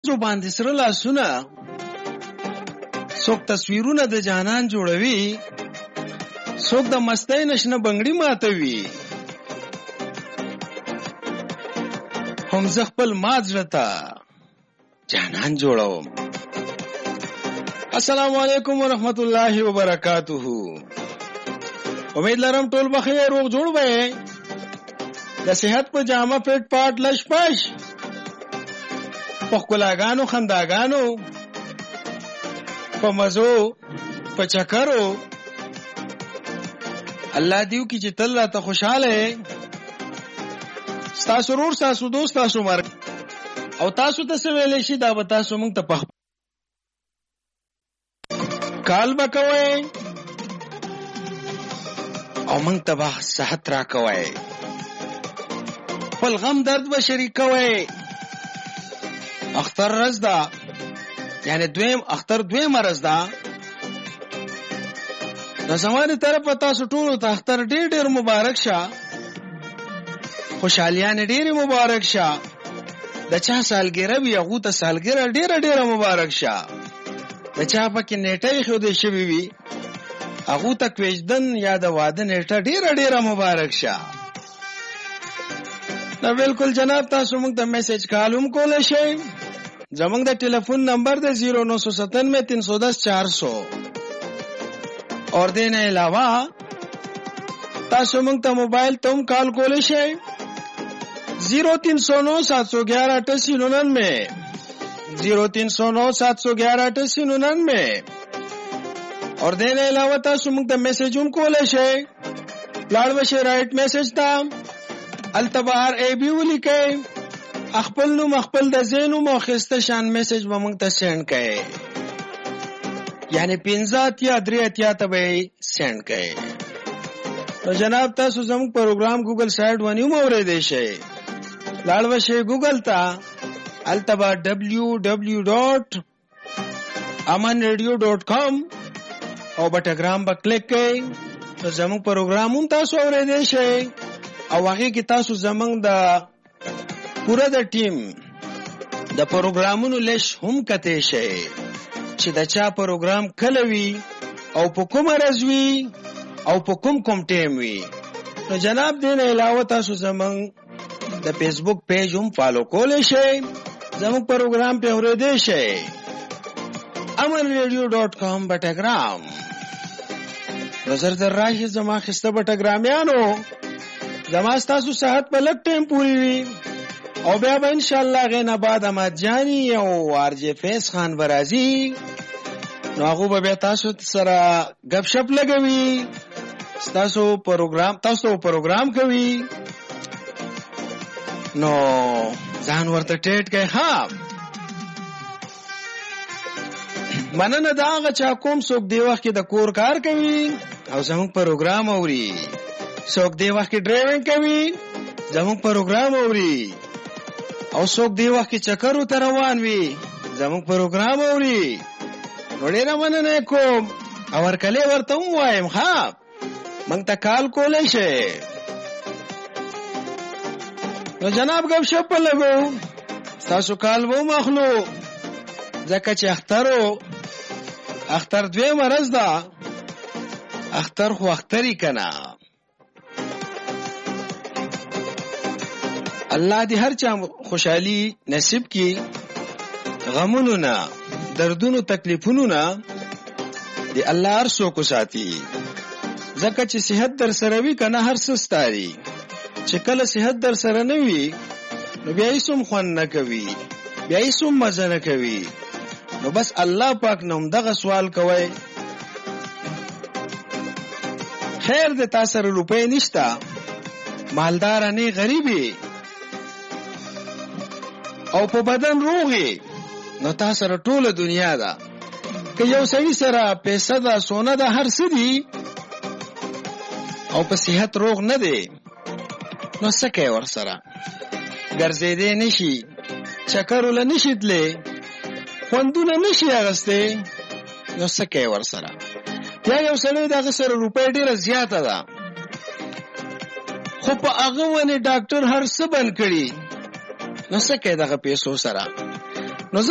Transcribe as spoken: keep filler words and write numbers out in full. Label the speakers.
Speaker 1: جو باندې سره لاسونه څوک تصویرونه د جانان جوړوي څوک د مستۍ نشنه بنگړي ماتوي هم زه خپل مات زړه ته جانان جوړوم. السلام علیکم ورحمت الله وبرکاتہ. امید لرم ټول بخیر روغ جوړ وئ د صحت په جامه پیټ پاټ لش پش په ښکلاګانو خنداګانو په مزو په چکرو الله دیو کی چې تل راته خوشاله ستاسو ورور ستاسو دوست تاسو مرګ او تاسو ته څه ویلې شي دا به تاسو موږ ته په کال بکوي او موږ ته به صحت راکوي خپل غم درد به شریکوي. اختر رز دا یعنی دویم اختر دویم مرز دا د زمانه طرف تاسو ټول ته اختر ډېر ډېر مبارک شه خوشالیان ډېر مبارک شه د چا سالګره وي هغه ته سالګره ډېر ډېر مبارک شه د چا پکې نیټه خو دې شوي وي هغه ته کوژدن یا د واده نیټه ډېر ډېر مبارک شه. نو بالکل جناب تاسو موږ ته میسج کالوم کولای شئ. زموږ د ټلیفون نمبر د زیرو نو سو ستانوے تین سو دس چار سو اور دینے علاوہ تاسو موږ ته موبایل ته هم کال کولای شئ زیرو تین سو نو سات سو گیارہ اٹھاسی ننانوے زیرو تین سو نو سات سو گیارہ اٹھاسی ننانوے اور دینے علاوہ تاسو موږ ته میسج هم کولای شئ لاړ وشئ رائټ میسج ته التبار ای بی ولیکئ خپل نوم خپل د زینو مو خسته شان میسج به موږ ته سند کړئ یعنی پنځه اتیا درې اتیا ته به سند کړئ. نو جناب تاسو زموږ پروګرام ګوګل سایټ باندې هم اورېدای شئ لاړ وشئ ګوګل ته التبا ډبلیو ډبلیو ډاٹ امن ریډیو ډاٹ کام او بټګرام به کلیک کړئ نو زموږ پروګرام هم تاسو اورېدای شئ او هغه کې تاسو زمنګ د پورا د ټیم د پروګرامونو لش هم کته شي چې دا چا پروګرام کلوي او په کوم رزوي او په کوم کوم ټیم وي. نو جناب دین علاوه تاسو زمنګ د فیسبوک پیج هم فالو کولای شئ زموږ پروګرام په اورېدای شئ امن ریډیو ډاٹ کام بټګرام نظر در راشي زما خسته بټګرامیانو زما ستاسو صحت په لټ ټیم پوری وي او بیا به ان شاء الله غینا بعد احمد جانی او ارجه فیس خان برازي نو هغه به تاسو سره غب شپ لګوي تاسو پروګرام تاسو پروګرام کوي نو ځان ورته ټیټ کوي. ها مننه دا هغه چا کوم څوک دی وخت کې د کور کار کوي او زموږ پروګرام اوري څوک دی وخت کې ډرایوینګ کوي زموږ پروګرام اوري او څوک دی وخت کې چکرو ته روان وي زموږ پروګرام اوري نو ډېر مننه کوم او ورکلې ورته وایم ها موږ ته کال کولای شئ. نو جناب غب شپ لګو تاسو کال وو مخلو ځکه چې اخترو اختر دوی مرز دا اختر خو اختری کنا الله دې هر چا خوشحالي نصیب کی غمونو نه دردونو تکلیفونو نه دې الله هر څوک ساتي ځکه چې صحت در سره وي کنه هر څه ستاري چې کله صحت در سره نه وي نو بیا یې سم خوان نه کوي بیا یې سم مزه نه کوي نو بس الله پاک نوم دغه سوال کوي خیر دې تاسو سره روپې نشتا مالدار نه غریبي او په بدن روغي نو تاسو سره ټوله دنیا ده که یو سړي سره پیسې ده سونه ده هر څه دي او په صحت روغ نه دی نو څه کوي ور سره ګرځېدې نشي چکرول نشي تلې خوندونه نشي اغسته نو څه کوي ور سره یا یو سړی دغه سره روپۍ ډیره زیاته ده خو په هغه ونه ډاکټر هر څه بند کړي نو څه کوي دغه پیسو سره